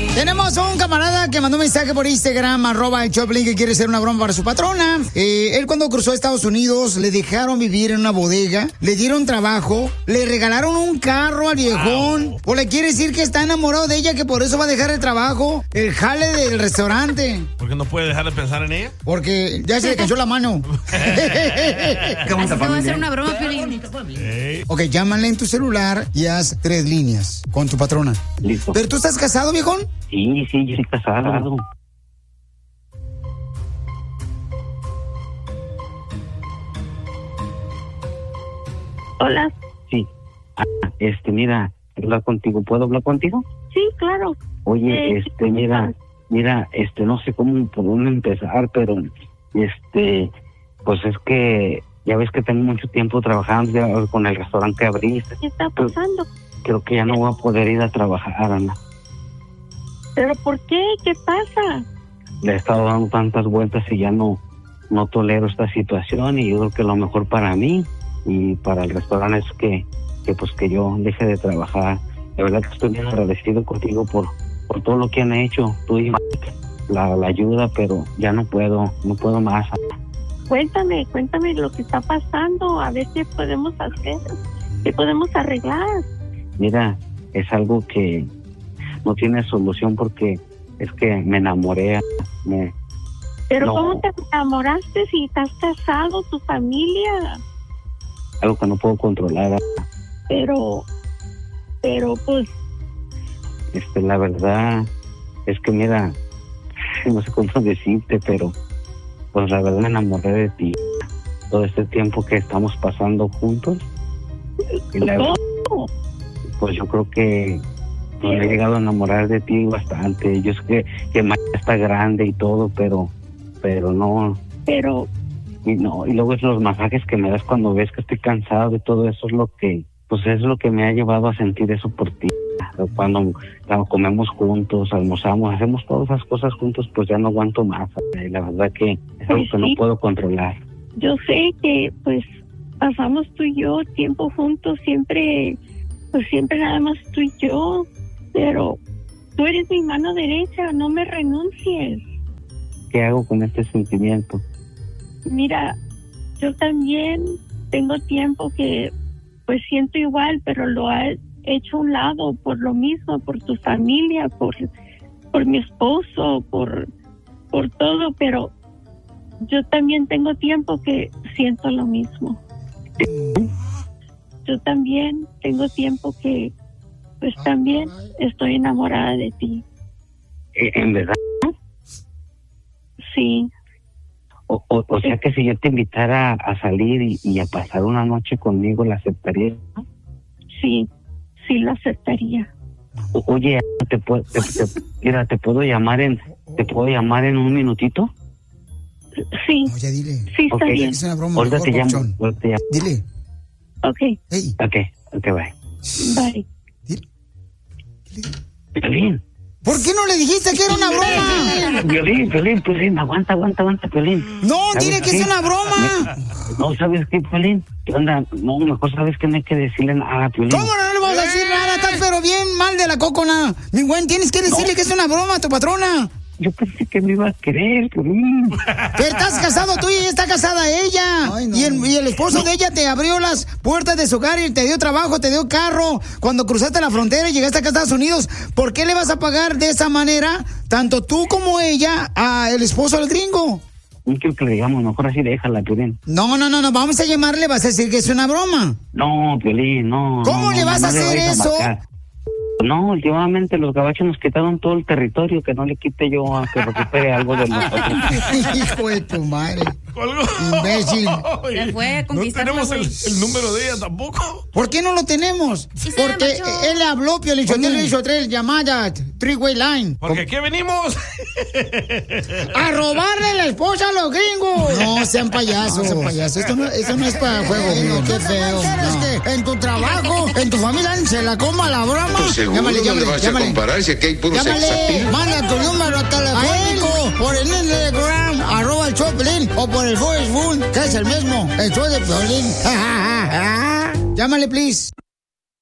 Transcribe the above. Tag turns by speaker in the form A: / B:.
A: Tenemos a un camarada que mandó un mensaje por Instagram, @el Choplin, que quiere hacer una broma para su patrona. Él cuando cruzó a Estados Unidos, le dejaron vivir en una bodega, le dieron trabajo, le regalaron un carro al viejón. O le quiere decir que está enamorado de ella, que por eso va a dejar el trabajo, el jale del restaurante.
B: ¿Por qué no puede dejar de pensar en ella?
A: Porque ya se le cayó la mano.
C: Así te voy a hacer una broma, Piolín.
A: Ok, llámale en tu celular y haz 3 líneas con tu patrona.
D: Listo.
A: ¿Pero tú estás casado, viejón?
D: Sí, yo estoy casado.
E: Hola.
D: Sí. Mira, hablar contigo. ¿Puedo hablar contigo?
E: Sí, claro.
D: Oye, mira, no sé cómo por dónde empezar, pero, pues es que ya ves que tengo mucho tiempo trabajando ya con el restaurante que abriste.
E: ¿Qué está pasando?
D: Creo que ya no voy a poder ir a trabajar, Ana.
E: ¿Pero por qué? ¿Qué pasa?
D: Le he estado dando tantas vueltas y ya no tolero esta situación, y yo creo que lo mejor para mí y para el restaurante es que yo deje de trabajar. De verdad que estoy bien agradecido contigo por todo lo que han hecho, tú y Mike, la ayuda, pero ya no puedo más.
E: Cuéntame lo que está pasando, a ver qué podemos hacer, qué podemos arreglar.
D: Mira, es algo que no tiene solución porque es que me enamoré.
E: Pero
D: no.
E: ¿Cómo te enamoraste si estás casado, tu familia?
D: Algo que no puedo controlar.
E: Pero pues...
D: La verdad es que mira, no sé cómo decirte, pero pues la verdad me enamoré de ti. Todo este tiempo que estamos pasando juntos. Y la verdad, pues yo creo que me he llegado a enamorar de ti bastante. Yo sé que Maya está grande y todo, pero no.
E: Pero...
D: Y luego es los masajes que me das cuando ves que estoy cansado de todo eso, es lo que me ha llevado a sentir eso por ti. Cuando comemos juntos, almorzamos, hacemos todas esas cosas juntos, pues ya no aguanto más. Y la verdad que es algo que no puedo controlar.
E: Yo sé que pues pasamos tú y yo tiempo juntos, siempre nada más tú y yo, pero tú eres mi mano derecha, no me renuncies.
D: ¿Qué hago con este sentimiento?
E: Mira, yo también tengo tiempo que pues siento igual, pero lo he hecho a un lado por lo mismo, por tu familia, por mi esposo, por todo, pero yo también tengo tiempo que siento lo mismo. Yo también tengo tiempo que pues también estoy enamorada de ti.
D: ¿En verdad?
E: Sí.
D: O sea que si yo te invitara a salir y a pasar una noche conmigo, ¿la aceptarías?
E: Sí lo aceptaría.
D: Oye, ¿te puedo llamar en un minutito?
E: Sí.
A: Oye, dile.
E: Sí, está bien.
A: Es una broma.
D: Ahorita te llamo.
A: Dile.
E: Okay.
A: Hey.
D: Okay, bye.
E: Bye.
A: Dile.
D: Piolín.
A: ¿Por qué no le dijiste que era una broma?
D: Piolín, aguanta, Piolín.
A: No, dile que es una broma.
D: No, ¿sabes qué, Piolín? ¿Qué onda? No, mejor sabes que no hay que decirle nada a Piolín.
A: ¿Cómo no le vas a decir nada? Estás pero bien mal de la cocona. Mi buen, tienes que decirle que es una broma a tu patrona.
D: Yo pensé que me iba a creer, Piolín.
A: Pero estás casado tú y ella está casada ella. Ay, no. Y el esposo de ella te abrió las puertas de su hogar y te dio trabajo, te dio carro. Cuando cruzaste la frontera y llegaste acá a Estados Unidos, ¿por qué le vas a pagar de esa manera, tanto tú como ella, a el esposo del gringo?
D: No quiero que le digamos, mejor así déjala, Piolín.
A: No, vamos a llamarle, vas a decir que es una broma.
D: No, Piolín, no.
A: ¿Cómo le vas a hacer eso?
D: No, últimamente los gabachos nos quitaron todo el territorio, que no le quite yo a que recupere algo de nosotros.
A: Hijo de tu madre.
B: ¿Colgó?
A: Imbécil.
C: Se fue a conquistar.
B: No tenemos el número de ella tampoco.
A: ¿Por qué no lo tenemos?
C: Sí,
A: porque él le habló, Piolichotelo le hizo 3 llamadas, 3-way line.
B: Porque aquí venimos
A: a robarle la esposa a los gringos. No sean payasos. Eso no es para juego. No, qué feo. No. Que en tu trabajo, en tu familia, se la coma la broma.
F: Pues seguro no le vas a comparar si aquí hay puros sexapil.
A: Manda tu número telefónico por el Instagram, @el Choplin, o por el Facebook, que es el mismo, el show de Piolín. Llámale, please.